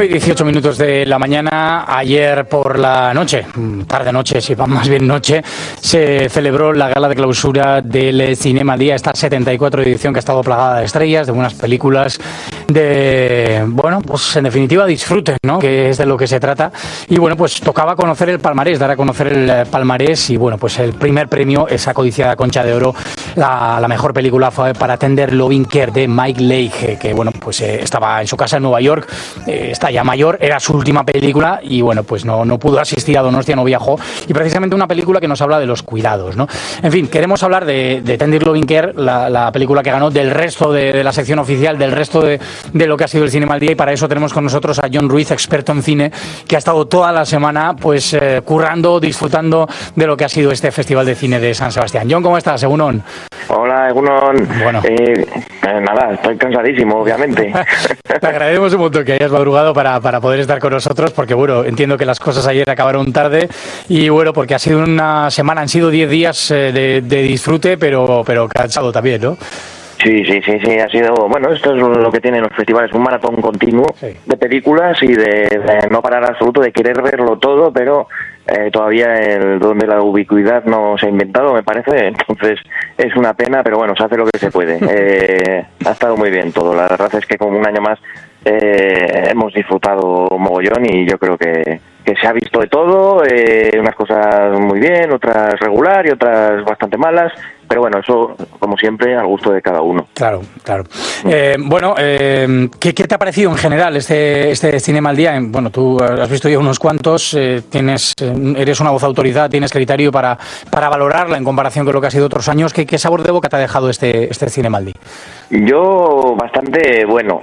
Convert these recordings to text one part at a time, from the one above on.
11:18 de la mañana. Ayer por la noche, tarde-noche, si va más bien noche, se celebró la gala de clausura del Cinema al Día, esta 74 edición que ha estado plagada de estrellas, de buenas películas, de, bueno, pues en definitiva disfruten, ¿no? Que es de lo que se trata. Y bueno, pues tocaba conocer el palmarés, dar a conocer el palmarés, y bueno, pues el primer premio, esa codiciada Concha de Oro, la mejor película fue para Tender Loving Care de Mike Leigh, que bueno, pues estaba en su casa en Nueva York, está ya mayor, era su última película y bueno, pues no pudo asistir a Donostia, no viajó, y precisamente una película que nos habla de los cuidados, ¿no? En fin, queremos hablar de Tender Loving Care, la película que ganó, del resto de la sección oficial, del resto de lo que ha sido el Cinema al Día, y para eso tenemos con nosotros a Jon Ruiz, experto en cine, que ha estado toda la semana pues currando, disfrutando de lo que ha sido este Festival de Cine de San Sebastián. Jon, ¿cómo estás? Egunon. Hola, Egunon. Bueno. Nada, estoy cansadísimo, obviamente. Te agradecemos un montón que hayas madrugado para poder estar con nosotros, porque bueno, entiendo que las cosas ayer acabaron tarde y bueno, porque ha sido una semana, han sido 10 días de disfrute, pero cansado también, ¿no? Sí, ha sido, bueno, esto es lo que tienen los festivales, un maratón continuo de películas y de no parar absoluto, de querer verlo todo, pero todavía donde la ubicuidad no se ha inventado, me parece, entonces es una pena, pero bueno, se hace lo que se puede. Ha estado muy bien todo, la verdad es que como un año más hemos disfrutado mogollón y yo creo que se ha visto de todo, unas cosas muy bien, otras regular y otras bastante malas, pero bueno, eso, como siempre, al gusto de cada uno. Claro. Bueno, ¿qué te ha parecido en general este Cinema al Día? Bueno, tú has visto ya unos cuantos, eres una voz autoridad, tienes criterio para valorarla en comparación con lo que ha sido otros años. ¿Qué sabor de boca te ha dejado este Cinema al Día? Yo, bastante bueno,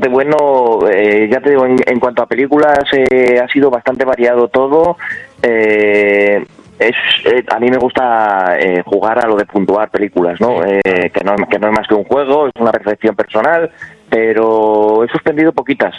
ya te digo, en cuanto a películas, ha sido bastante variado todo. A mí me gusta jugar a lo de puntuar películas, ¿no? Que no es más que un juego, es una percepción personal, pero he suspendido poquitas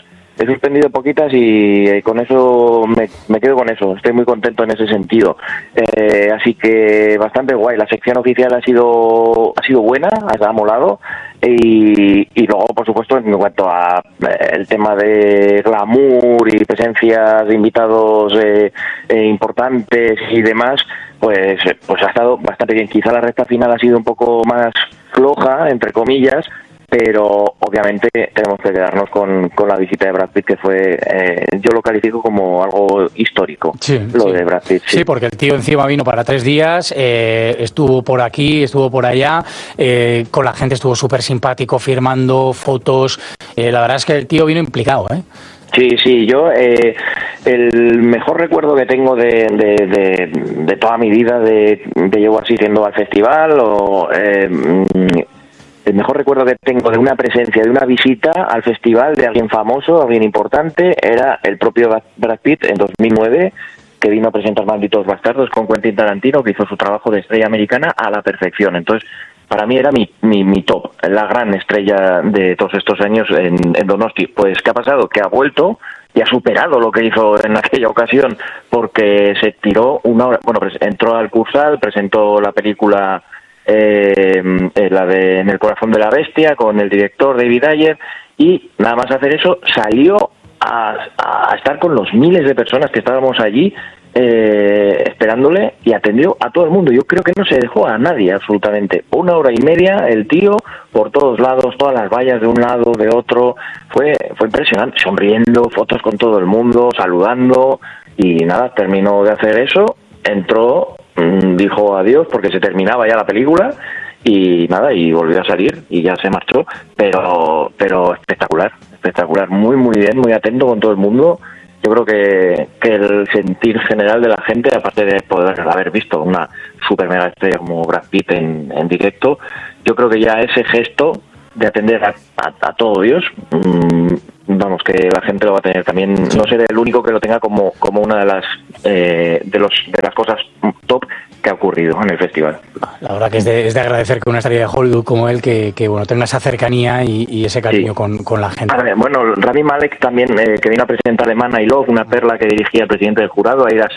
y con eso me quedo con eso, estoy muy contento en ese sentido. Así que bastante guay, la sección oficial ha sido buena, ha molado, y luego, por supuesto, en cuanto a el tema de glamour y presencia de invitados importantes y demás, pues ha estado bastante bien. Quizá la recta final ha sido un poco más floja, entre comillas, pero obviamente tenemos que quedarnos con la visita de Brad Pitt, que fue, yo lo califico como algo histórico, de Brad Pitt. Sí, porque el tío encima vino para 3 días, estuvo por aquí, estuvo por allá, con la gente estuvo súper simpático, firmando fotos, la verdad es que el tío vino implicado, ¿eh? Sí, yo el mejor recuerdo que tengo de toda mi vida de llevo asistiendo al festival, el mejor recuerdo que tengo de una presencia, de una visita al festival de alguien famoso, alguien importante, era el propio Brad Pitt en 2009, que vino a presentar Malditos Bastardos con Quentin Tarantino, que hizo su trabajo de estrella americana a la perfección. Entonces, para mí era mi top, la gran estrella de todos estos años en Donosti. Pues, ¿qué ha pasado? Que ha vuelto y ha superado lo que hizo en aquella ocasión, porque se tiró una hora, bueno, entró al Cursal, presentó la película, la de En el corazón de la bestia, con el director David Ayer, y nada más hacer eso salió a estar con los miles de personas que estábamos allí esperándole, y atendió a todo el mundo. Yo creo que no se dejó a nadie absolutamente. 1 hora y media el tío por todos lados, todas las vallas de un lado, de otro, fue impresionante, sonriendo, fotos con todo el mundo, saludando, y nada, terminó de hacer eso, entró, dijo adiós porque se terminaba ya la película y nada, y volvió a salir y ya se marchó, pero espectacular, muy bien, muy atento con todo el mundo. Yo creo que el sentir general de la gente, aparte de poder haber visto una super mega estrella como Brad Pitt en directo, yo creo que ya ese gesto de atender a todo Dios, vamos, que la gente lo va a tener también. No seré el único que lo tenga como una de las cosas top que ha ocurrido en el festival. La verdad que es de agradecer que una estrella de Hollywood como él que bueno, tenga esa cercanía y ese cariño con la gente. Bueno, Rami Malek también, que vino a presentar The Man I Love, una perla que dirigía el presidente del jurado, Ira Sachs,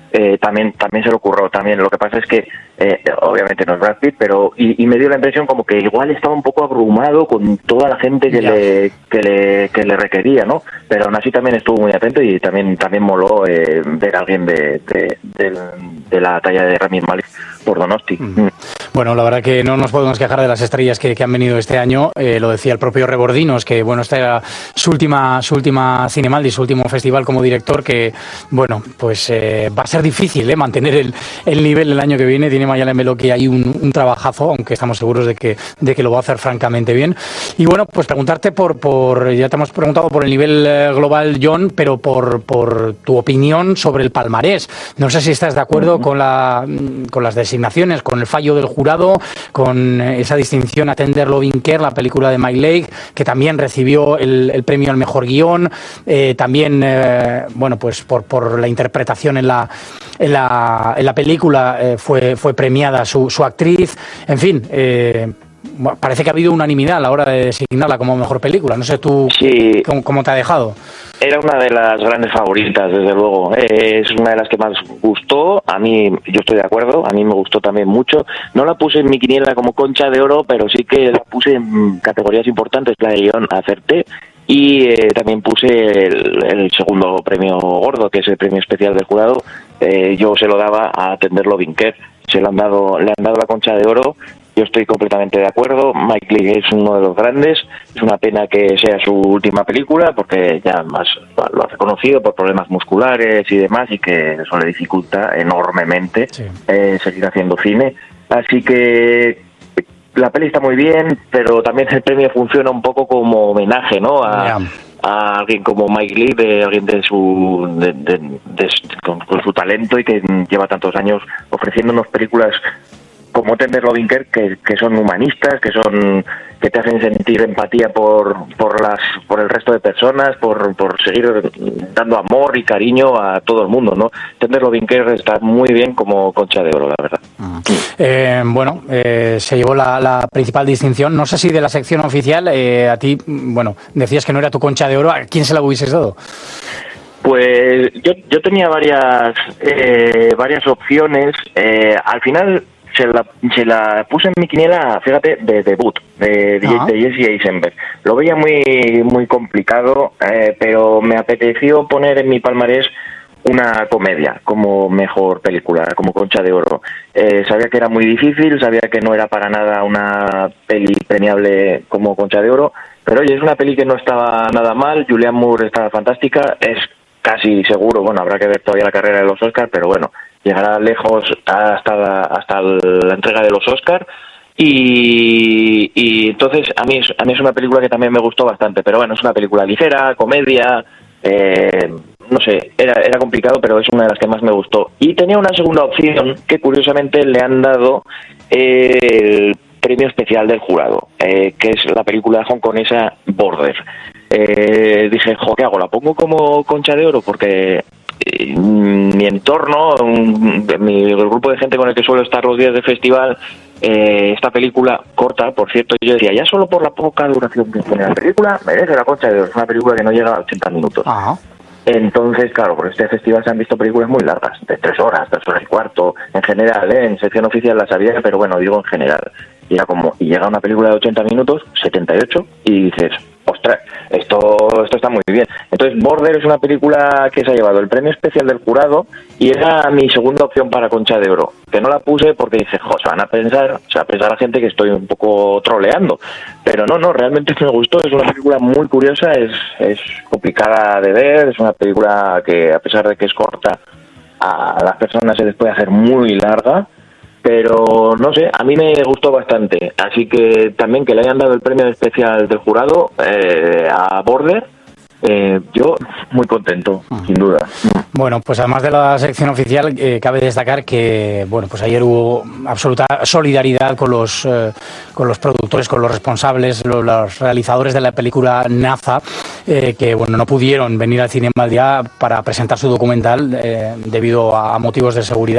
también se lo ocurrió también. Lo que pasa es que obviamente no es Brad Pitt, pero y me dio la impresión como que igual estaba un poco abrumado con toda la gente que le requería, ¿no? Pero aún así también estuvo muy atento y también moló ver a alguien de la talla de Rami Malek por Donosti. Bueno, la verdad que no nos podemos quejar de las estrellas que han venido este año. Lo decía el propio Rebordinos, que bueno, esta era su última Cinemaldi, su último festival como director, que bueno, pues va a ser difícil mantener el nivel el año que viene. Tiene Mayalen Melo que hay un trabajazo, aunque estamos seguros de que lo va a hacer francamente bien. Y bueno, pues preguntarte ya te hemos preguntado por el nivel global, Jon, pero por tu opinión sobre el palmarés. No sé si estás de acuerdo con las designaciones, con el fallo del jurado, con esa distinción a Tender Loving Care, la película de Mike Leigh, que también recibió el premio al mejor guión, también bueno, pues por la interpretación en la película fue premiada su actriz. En fin, parece que ha habido unanimidad a la hora de designarla como mejor película. No sé tú cómo te ha dejado. Era una de las grandes favoritas, desde luego. Es una de las que más gustó. A mí, yo estoy de acuerdo, a mí me gustó también mucho. No la puse en mi quiniela como Concha de Oro, pero sí que la puse en categorías importantes. La de guión acerté. Y también puse el segundo premio gordo, que es el premio especial del jurado. Yo se lo daba a Tender Loving Care. Le han dado la Concha de Oro. Yo estoy completamente de acuerdo. Mike Leigh es uno de los grandes. Es una pena que sea su última película, porque ya más lo ha reconocido por problemas musculares y demás, y que eso le dificulta enormemente seguir haciendo cine. Así que la peli está muy bien, pero también el premio funciona un poco como homenaje, ¿no? A alguien como Mike Leigh, de alguien con su talento y que lleva tantos años ofreciéndonos películas como Tender Loving Care, que son humanistas, que te hacen sentir empatía por el resto de personas, por seguir dando amor y cariño a todo el mundo, ¿no? Tender Loving Care está muy bien como Concha de Oro, la verdad. Bueno, se llevó la principal distinción. No sé si de la sección oficial, a ti, bueno, decías que no era tu Concha de Oro. ¿A quién se la hubieses dado? Pues yo tenía varias opciones. Al final se la puse en mi quiniela, fíjate, de debut, de Jesse Eisenberg. Lo veía muy complicado, pero me apeteció poner en mi palmarés una comedia como mejor película, como Concha de Oro. Sabía que era muy difícil, sabía que no era para nada una peli premiable como Concha de Oro, pero oye, es una peli que no estaba nada mal. Julianne Moore estaba fantástica, es casi seguro, bueno, habrá que ver todavía la carrera de los Oscars, pero bueno, llegará lejos hasta la entrega de los Oscars. Y entonces a mí es una película que también me gustó bastante, pero bueno, es una película ligera, comedia, no sé, era complicado, pero es una de las que más me gustó. Y tenía una segunda opción que curiosamente le han dado el premio especial del jurado, que es la película hongkonesa Border. Dije, ¿qué hago? ¿La pongo como Concha de Oro? Porque mi entorno, el grupo de gente con el que suelo estar los días del festival, esta película corta, por cierto, yo decía, ya solo por la poca duración que tiene la película, merece la Concha de Oro. Es una película que no llega a 80 minutos. Ajá. Entonces, claro, por este festival se han visto películas muy largas, de 3 horas y cuarto, en general, en sección oficial las había, pero bueno, digo en general. Y llega una película de 80 minutos, 78, y dices, ostras, esto está muy bien. Entonces, Border es una película que se ha llevado el premio especial del jurado y era mi segunda opción para Concha de Oro, que no la puse porque dije, se va a pensar la gente que estoy un poco troleando. Pero no, realmente me gustó. Es una película muy curiosa, es complicada de ver, es una película que, a pesar de que es corta, a las personas se les puede hacer muy larga. Pero no sé, a mí me gustó bastante, así que también que le hayan dado el premio especial del jurado a Border, yo muy contento, sin duda. Bueno, pues además de la sección oficial, cabe destacar que bueno, pues ayer hubo absoluta solidaridad con los productores, con los responsables, los realizadores de la película Naza, que bueno, no pudieron venir al Cinemaldi para presentar su documental debido a motivos de seguridad.